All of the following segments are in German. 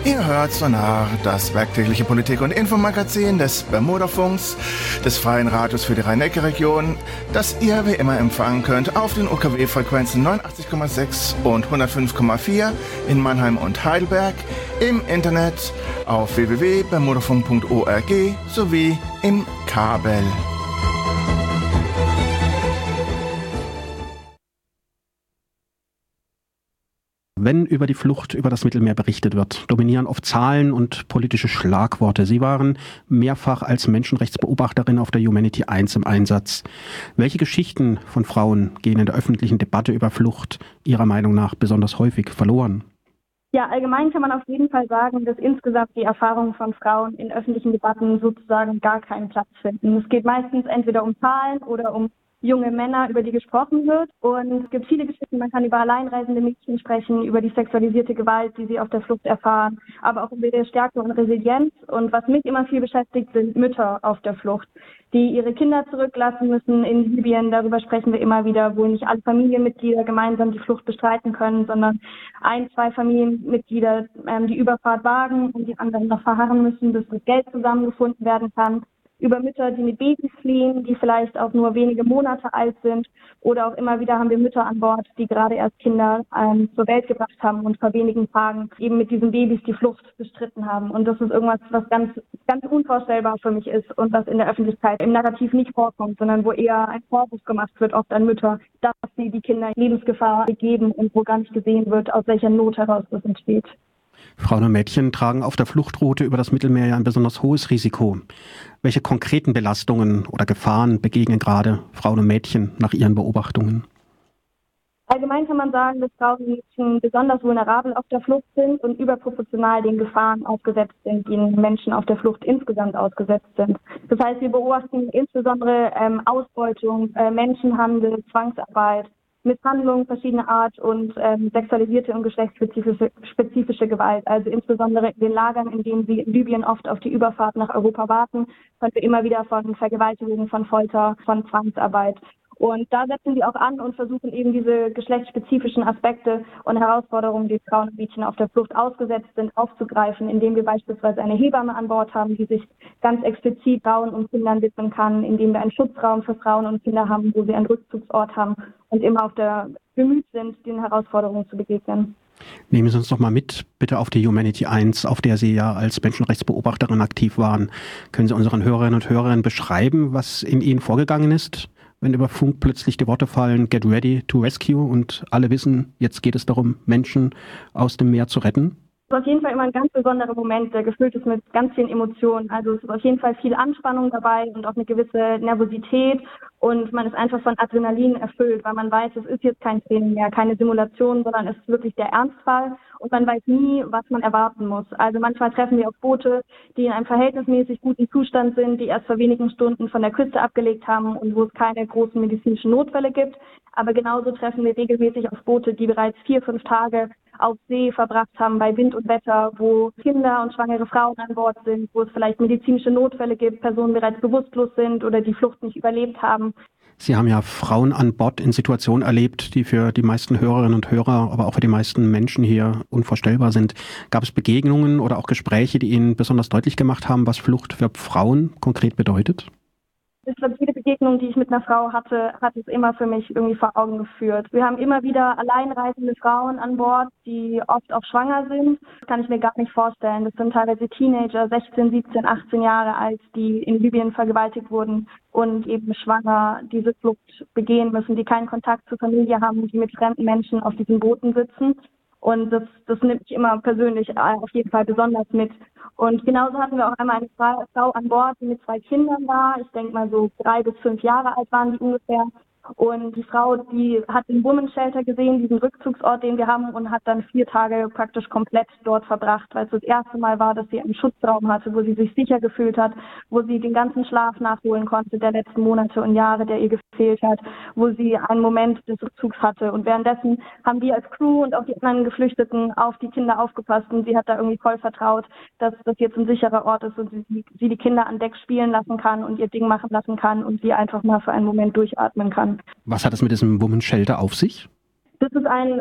Ihr hört Sonar, das werktägliche Politik- und Infomagazin des Bermudafunks, des Freien Radios für die Rhein-Neckar-Region, das ihr wie immer empfangen könnt auf den UKW-Frequenzen 89,6 und 105,4 in Mannheim und Heidelberg, im Internet auf www.bermudafunk.org sowie im Kabel. Wenn über die Flucht über das Mittelmeer berichtet wird, dominieren oft Zahlen und politische Schlagworte. Sie waren mehrfach als Menschenrechtsbeobachterin auf der Humanity 1 im Einsatz. Welche Geschichten von Frauen gehen in der öffentlichen Debatte über Flucht Ihrer Meinung nach besonders häufig verloren? Ja, allgemein kann man auf jeden Fall sagen, dass insgesamt die Erfahrungen von Frauen in öffentlichen Debatten sozusagen gar keinen Platz finden. Es geht meistens entweder um Zahlen oder um junge Männer, über die gesprochen wird. Und es gibt viele Geschichten, man kann über alleinreisende Mädchen sprechen, über die sexualisierte Gewalt, die sie auf der Flucht erfahren, aber auch über ihre Stärke und Resilienz. Und was mich immer viel beschäftigt, sind Mütter auf der Flucht, die ihre Kinder zurücklassen müssen in Libyen. Darüber sprechen wir immer wieder, wo nicht alle Familienmitglieder gemeinsam die Flucht bestreiten können, sondern 1, 2 Familienmitglieder die Überfahrt wagen und die anderen noch verharren müssen, bis das Geld zusammengefunden werden kann. Über Mütter, die mit Babys fliehen, die vielleicht auch nur wenige Monate alt sind. Oder auch immer wieder haben wir Mütter an Bord, die gerade erst Kinder zur Welt gebracht haben und vor wenigen Tagen eben mit diesen Babys die Flucht bestritten haben. Und das ist irgendwas, was ganz, ganz unvorstellbar für mich ist und was in der Öffentlichkeit im Narrativ nicht vorkommt, sondern wo eher ein Vorwurf gemacht wird, oft an Mütter, dass sie die Kinder in Lebensgefahr begeben und wo gar nicht gesehen wird, aus welcher Not heraus das entsteht. Frauen und Mädchen tragen auf der Fluchtroute über das Mittelmeer ja ein besonders hohes Risiko. Welche konkreten Belastungen oder Gefahren begegnen gerade Frauen und Mädchen nach Ihren Beobachtungen? Allgemein kann man sagen, dass Frauen und Mädchen besonders vulnerabel auf der Flucht sind und überproportional den Gefahren ausgesetzt sind, denen Menschen auf der Flucht insgesamt ausgesetzt sind. Das heißt, wir beobachten insbesondere Ausbeutung, Menschenhandel, Zwangsarbeit, Misshandlung verschiedener Art und sexualisierte und geschlechtsspezifische Gewalt. Also insbesondere in den Lagern, in denen sie in Libyen oft auf die Überfahrt nach Europa warten, hören wir immer wieder von Vergewaltigungen, von Folter, von Zwangsarbeit. Und da setzen wir auch an und versuchen eben diese geschlechtsspezifischen Aspekte und Herausforderungen, die Frauen und Mädchen auf der Flucht ausgesetzt sind, aufzugreifen, indem wir beispielsweise eine Hebamme an Bord haben, die sich ganz explizit Frauen und Kindern widmen kann, indem wir einen Schutzraum für Frauen und Kinder haben, wo sie einen Rückzugsort haben und immer bemüht sind, den Herausforderungen zu begegnen. Nehmen Sie uns doch mal mit, bitte, auf die Humanity 1, auf der Sie ja als Menschenrechtsbeobachterin aktiv waren. Können Sie unseren Hörerinnen und Hörern beschreiben, was in Ihnen vorgegangen ist, wenn über Funk plötzlich die Worte fallen, get ready to rescue, und alle wissen, jetzt geht es darum, Menschen aus dem Meer zu retten? Es ist auf jeden Fall immer ein ganz besonderer Moment, der gefüllt ist mit ganz vielen Emotionen. Also es ist auf jeden Fall viel Anspannung dabei und auch eine gewisse Nervosität, und man ist einfach von Adrenalin erfüllt, weil man weiß, es ist jetzt kein Training mehr, keine Simulation, sondern es ist wirklich der Ernstfall und man weiß nie, was man erwarten muss. Also manchmal treffen wir auf Boote, die in einem verhältnismäßig guten Zustand sind, die erst vor wenigen Stunden von der Küste abgelegt haben und wo es keine großen medizinischen Notfälle gibt. Aber genauso treffen wir regelmäßig auf Boote, die bereits 4, 5 Tage auf See verbracht haben bei Wind und Wetter, wo Kinder und schwangere Frauen an Bord sind, wo es vielleicht medizinische Notfälle gibt, Personen bereits bewusstlos sind oder die Flucht nicht überlebt haben. Sie haben ja Frauen an Bord in Situationen erlebt, die für die meisten Hörerinnen und Hörer, aber auch für die meisten Menschen hier unvorstellbar sind. Gab es Begegnungen oder auch Gespräche, die Ihnen besonders deutlich gemacht haben, was Flucht für Frauen konkret bedeutet? Ich glaube, jede Begegnung, die ich mit einer Frau hatte, hat es immer für mich irgendwie vor Augen geführt. Wir haben immer wieder alleinreisende Frauen an Bord, die oft auch schwanger sind. Das kann ich mir gar nicht vorstellen. Das sind teilweise Teenager, 16, 17, 18 Jahre alt, die in Libyen vergewaltigt wurden und eben schwanger diese Flucht begehen müssen, die keinen Kontakt zur Familie haben, die mit fremden Menschen auf diesen Booten sitzen. Und das nimmt mich immer persönlich auf jeden Fall besonders mit. Und genauso hatten wir auch einmal eine Frau an Bord, die mit 2 Kindern war. Ich denke mal so 3 bis 5 Jahre alt waren die ungefähr. Und die Frau, die hat den Women's Shelter gesehen, diesen Rückzugsort, den wir haben, und hat dann 4 Tage praktisch komplett dort verbracht, weil es das erste Mal war, dass sie einen Schutzraum hatte, wo sie sich sicher gefühlt hat, wo sie den ganzen Schlaf nachholen konnte der letzten Monate und Jahre, der ihr gefehlt hat, wo sie einen Moment des Rückzugs hatte. Und währenddessen haben wir als Crew und auch die anderen Geflüchteten auf die Kinder aufgepasst, und sie hat da irgendwie voll vertraut, dass das jetzt ein sicherer Ort ist und sie die Kinder an Deck spielen lassen kann und ihr Ding machen lassen kann und sie einfach mal für einen Moment durchatmen kann. Was hat es mit diesem Women's Shelter auf sich? Das ist ein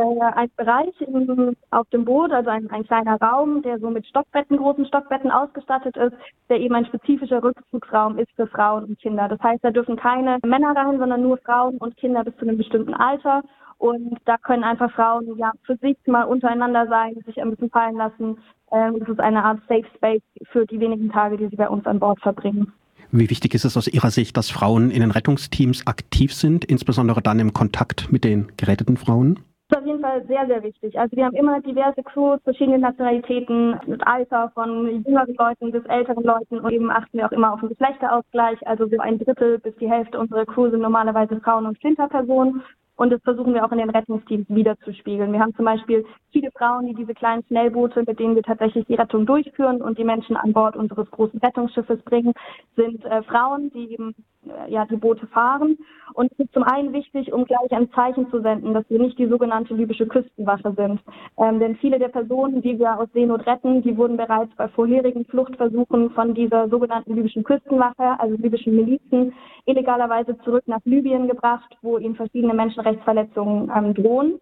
Bereich auf dem Boot, also ein kleiner Raum, der so mit großen Stockbetten ausgestattet ist, der eben ein spezifischer Rückzugsraum ist für Frauen und Kinder. Das heißt, da dürfen keine Männer rein, sondern nur Frauen und Kinder bis zu einem bestimmten Alter. Und da können einfach Frauen für sich mal untereinander sein, sich ein bisschen fallen lassen. Es ist eine Art Safe Space für die wenigen Tage, die sie bei uns an Bord verbringen. Wie wichtig ist es aus Ihrer Sicht, dass Frauen in den Rettungsteams aktiv sind, insbesondere dann im Kontakt mit den geretteten Frauen? Das ist auf jeden Fall sehr, sehr wichtig. Also wir haben immer diverse Crews, verschiedene Nationalitäten, mit Alter von jüngeren Leuten bis älteren Leuten und eben achten wir auch immer auf den Geschlechterausgleich. Also so 1/3 bis die Hälfte unserer Crew sind normalerweise Frauen und Flinterpersonen. Und das versuchen wir auch in den Rettungsteams wiederzuspiegeln. Wir haben zum Beispiel viele Frauen, die diese kleinen Schnellboote, mit denen wir tatsächlich die Rettung durchführen und die Menschen an Bord unseres großen Rettungsschiffes bringen, sind Frauen, die eben die Boote fahren. Und es ist zum einen wichtig, um gleich ein Zeichen zu senden, dass wir nicht die sogenannte libysche Küstenwache sind. Denn viele der Personen, die wir aus Seenot retten, die wurden bereits bei vorherigen Fluchtversuchen von dieser sogenannten libyschen Küstenwache, also libyschen Milizen, illegalerweise zurück nach Libyen gebracht, wo ihnen verschiedene Menschenrechtsverletzungen drohen.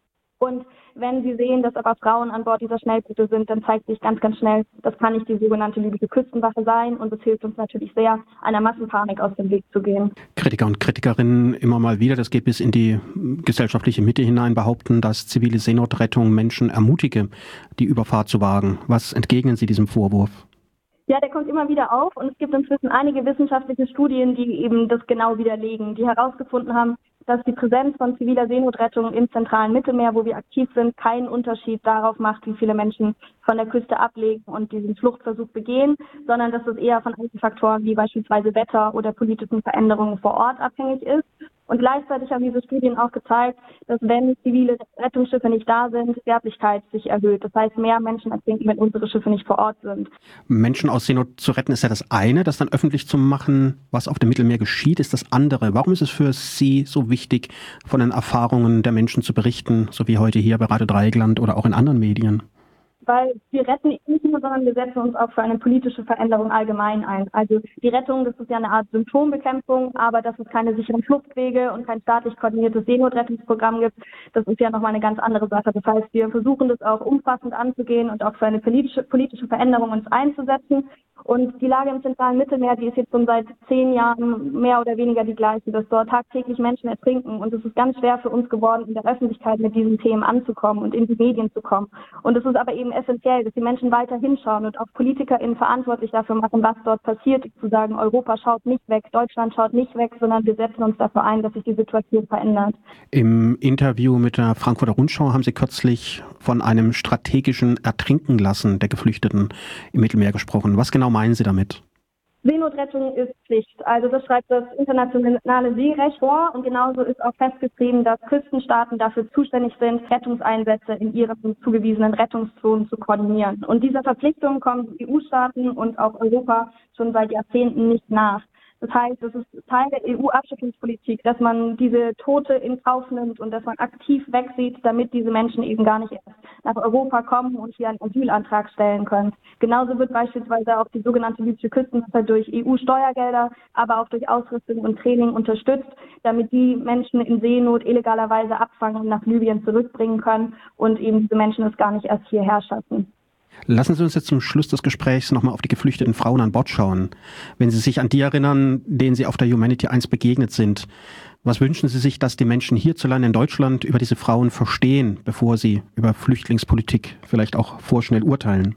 Und wenn Sie sehen, dass aber Frauen an Bord dieser Schnellboote sind, dann zeigt sich ganz, ganz schnell, das kann nicht die sogenannte libysche Küstenwache sein. Und es hilft uns natürlich sehr, einer Massenpanik aus dem Weg zu gehen. Kritiker und Kritikerinnen immer mal wieder, das geht bis in die gesellschaftliche Mitte hinein, behaupten, dass zivile Seenotrettung Menschen ermutige, die Überfahrt zu wagen. Was entgegnen Sie diesem Vorwurf? Ja, der kommt immer wieder auf und es gibt inzwischen einige wissenschaftliche Studien, die eben das genau widerlegen, die herausgefunden haben, dass die Präsenz von ziviler Seenotrettung im zentralen Mittelmeer, wo wir aktiv sind, keinen Unterschied darauf macht, wie viele Menschen von der Küste ablegen und diesen Fluchtversuch begehen, sondern dass es eher von anderen Faktoren wie beispielsweise Wetter oder politischen Veränderungen vor Ort abhängig ist. Und gleichzeitig haben diese Studien auch gezeigt, dass wenn zivile Rettungsschiffe nicht da sind, Sterblichkeit sich erhöht. Das heißt, mehr Menschen ertrinken, wenn unsere Schiffe nicht vor Ort sind. Menschen aus Seenot zu retten ist ja das eine, das dann öffentlich zu machen, was auf dem Mittelmeer geschieht, ist das andere. Warum ist es für Sie so wichtig, von den Erfahrungen der Menschen zu berichten, so wie heute hier bei Radio Dreieckland oder auch in anderen Medien? Weil wir retten nicht nur, sondern wir setzen uns auch für eine politische Veränderung allgemein ein. Also die Rettung, das ist ja eine Art Symptombekämpfung, aber dass es keine sicheren Fluchtwege und kein staatlich koordiniertes Seenotrettungsprogramm gibt, das ist ja nochmal eine ganz andere Sache. Das heißt, wir versuchen das auch umfassend anzugehen und auch für eine politische Veränderung uns einzusetzen. Und die Lage im zentralen Mittelmeer, die ist jetzt schon seit 10 Jahren mehr oder weniger die gleiche, dass dort tagtäglich Menschen ertrinken. Und es ist ganz schwer für uns geworden, in der Öffentlichkeit mit diesen Themen anzukommen und in die Medien zu kommen. Und es ist aber eben essentiell, dass die Menschen weiter hinschauen und auch PolitikerInnen verantwortlich dafür machen, was dort passiert. Zu sagen, Europa schaut nicht weg, Deutschland schaut nicht weg, sondern wir setzen uns dafür ein, dass sich die Situation verändert. Im Interview mit der Frankfurter Rundschau haben Sie kürzlich von einem strategischen Ertrinkenlassen der Geflüchteten im Mittelmeer gesprochen. Was genau meinen Sie damit? Seenotrettung ist Pflicht. Also das schreibt das internationale Seerecht vor und genauso ist auch festgeschrieben, dass Küstenstaaten dafür zuständig sind, Rettungseinsätze in ihren zugewiesenen Rettungszonen zu koordinieren. Und dieser Verpflichtung kommen EU-Staaten und auch Europa schon seit Jahrzehnten nicht nach. Das heißt, es ist Teil der EU-Abschiebungspolitik, dass man diese Tote in Kauf nimmt und dass man aktiv wegsieht, damit diese Menschen eben gar nicht erst nach Europa kommen und hier einen Asylantrag stellen können. Genauso wird beispielsweise auch die sogenannte libysche Küstenwache durch EU-Steuergelder, aber auch durch Ausrüstung und Training unterstützt, damit die Menschen in Seenot illegalerweise abfangen und nach Libyen zurückbringen können und eben diese Menschen es gar nicht erst hierher schaffen. Lassen Sie uns jetzt zum Schluss des Gesprächs nochmal auf die geflüchteten Frauen an Bord schauen. Wenn Sie sich an die erinnern, denen Sie auf der Humanity 1 begegnet sind, was wünschen Sie sich, dass die Menschen hierzulande in Deutschland über diese Frauen verstehen, bevor sie über Flüchtlingspolitik vielleicht auch vorschnell urteilen?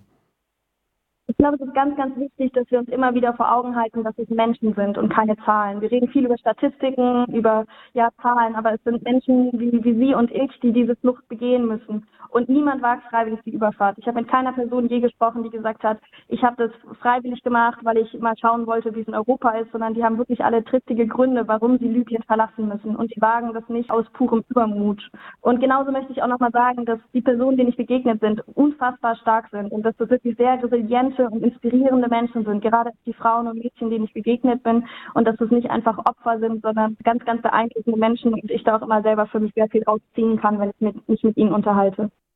Ich glaube, es ist ganz, ganz wichtig, dass wir uns immer wieder vor Augen halten, dass es Menschen sind und keine Zahlen. Wir reden viel über Statistiken, über Zahlen, aber es sind Menschen wie Sie und ich, die diese Flucht begehen müssen. Und niemand wagt freiwillig die Überfahrt. Ich habe mit keiner Person je gesprochen, die gesagt hat, ich habe das freiwillig gemacht, weil ich mal schauen wollte, wie es in Europa ist, sondern die haben wirklich alle triftige Gründe, warum sie Libyen verlassen müssen. Und die wagen das nicht aus purem Übermut. Und genauso möchte ich auch nochmal sagen, dass die Personen, denen ich begegnet sind, unfassbar stark sind und dass das wirklich sehr resiliente und inspirierende Menschen sind, gerade die Frauen und Mädchen, denen ich begegnet bin, und dass es nicht einfach Opfer sind, sondern ganz, ganz beeindruckende Menschen und ich da auch immer selber für mich sehr viel rausziehen kann, wenn ich mich mit ihnen unterhalte.